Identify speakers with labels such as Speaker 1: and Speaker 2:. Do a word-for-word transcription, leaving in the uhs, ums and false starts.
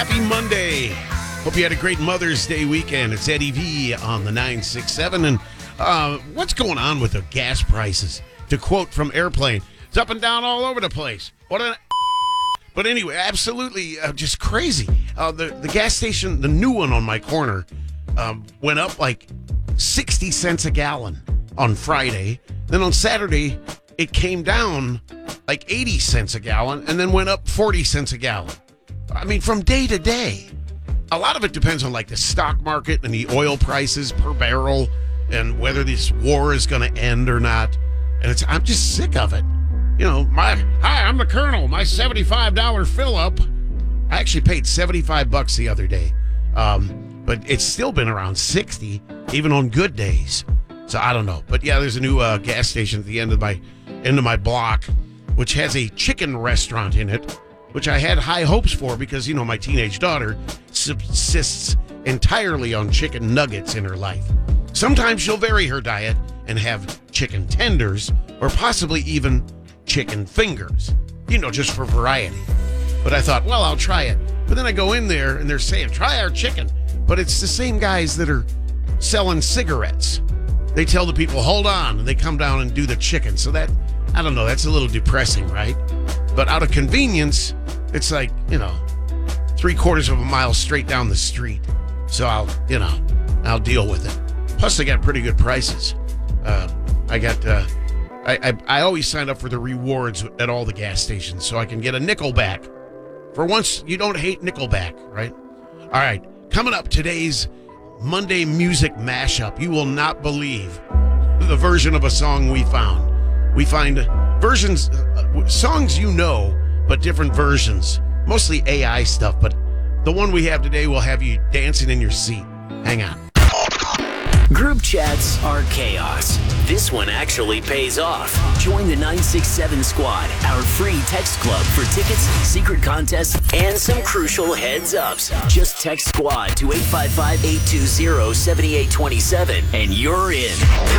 Speaker 1: Happy Monday. Hope you had a great Mother's Day weekend. It's Eddie V on the nine six seven. And uh, what's going on with the gas prices? To quote from Airplane, it's up and down all over the place. What an... But anyway, absolutely uh, just crazy. Uh, the, the gas station, the new one on my corner, um, went up like sixty cents a gallon on Friday. Then on Saturday, it came down like eighty cents a gallon and then went up forty cents a gallon. I mean, from day to day. A lot of it depends on like the stock market and the oil prices per barrel and whether this war is going to end or not. And it's I'm just sick of it. You know, my hi, I'm the Colonel. My seventy-five dollars fill up. I actually paid seventy-five bucks the other day. Um, but it's still been around sixty, even on good days. So I don't know. But yeah, there's a new uh, gas station at the end of my end of my block, which has a chicken restaurant in it, which I had high hopes for because, you know, my teenage daughter subsists entirely on chicken nuggets in her life. Sometimes she'll vary her diet and have chicken tenders or possibly even chicken fingers, you know, just for variety. But I thought, well, I'll try it. But then I go in there and they're saying, try our chicken. But it's the same guys that are selling cigarettes. They tell the people, hold on, and they come down and do the chicken. So that, I don't know, that's a little depressing, right? But out of convenience, it's like, you know, three quarters of a mile straight down the street. So I'll, you know, I'll deal with it. Plus, they got pretty good prices. Uh, I got, uh, I, I I always sign up for the rewards at all the gas stations so I can get a nickel back. For once, you don't hate Nickelback, right? All right, coming up, today's Monday music mashup. You will not believe the version of a song we found. We find versions, uh, songs you know, but different versions. Mostly A I stuff, but the one we have today will have you dancing in your seat. Hang on.
Speaker 2: Group chats are chaos. This one actually pays off. Join the nine six seven Squad, our free text club for tickets, secret contests, and some crucial heads-ups. Just text SQUAD to eight five five, eight two zero, seven eight two seven, and you're in.